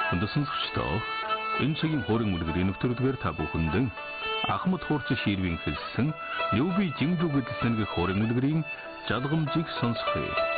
Өндөр сонсогчдоо энэ цагийн хуурин мөргөрийн нэвтрүүлгээр та бүхэнд Ахмад хуурч ширвийн хэлсэн Любий жимжүү гэдэлсэн хуурин мөргөрийн жалгамжийг сонсгоё.